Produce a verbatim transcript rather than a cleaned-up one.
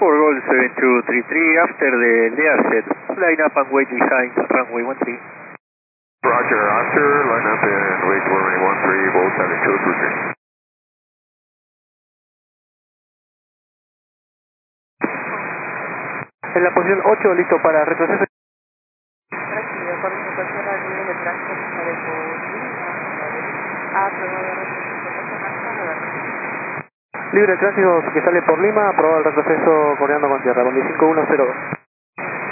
For Gold seven two three three, after the Learjet, line up and wait behind runway one three. Roger, after, line up and wait for runway one three, Gold seven two three three. En la posición ocho, listo para retroceso. Tranquilo, corriendo con tierra libre de tránsito que sale por Lima, aprobado el retroceso personal, Libre de tránsito que sale por Lima, aprobado el retroceso coordinando con tierra, con diez cinco uno cero dos.